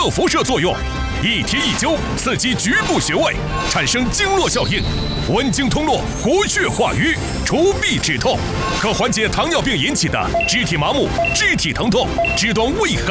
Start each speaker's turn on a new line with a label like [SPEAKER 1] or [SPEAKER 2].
[SPEAKER 1] 热辐射作用，一贴一灸，刺激局部穴位，产生经络效应，温经通络，活血化瘀，除痹止痛，可缓解糖尿病引起的肢体麻木、肢体疼痛，治断畏寒